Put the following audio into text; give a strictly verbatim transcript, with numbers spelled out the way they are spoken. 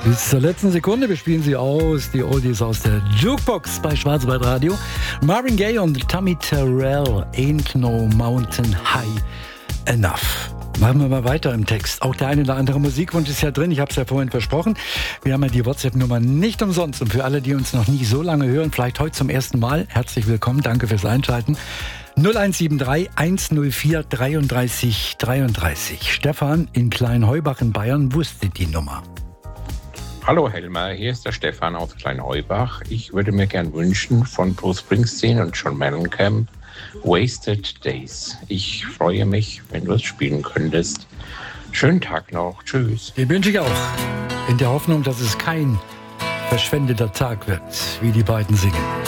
Bis zur letzten Sekunde bespielen sie aus, die Oldies aus der Jukebox bei Schwarzwaldradio. Marvin Gaye und Tommy Terrell, Ain't No Mountain High Enough. Machen wir mal weiter im Text. Auch der eine oder andere Musikwunsch ist ja drin, ich habe es ja vorhin versprochen. Wir haben ja die WhatsApp-Nummer nicht umsonst. Und für alle, die uns noch nie so lange hören, vielleicht heute zum ersten Mal, herzlich willkommen, danke fürs Einschalten. null eins sieben drei eins null vier dreiunddreißig dreiunddreißig. Stefan in Kleinheubach in Bayern wusste die Nummer. Hallo Helmer, hier ist der Stefan aus Kleinheubach. Ich würde mir gern wünschen von Bruce Springsteen und John Mellencamp Wasted Days. Ich freue mich, wenn du es spielen könntest. Schönen Tag noch. Tschüss. Den wünsche ich auch. In der Hoffnung, dass es kein verschwendeter Tag wird, wie die beiden singen.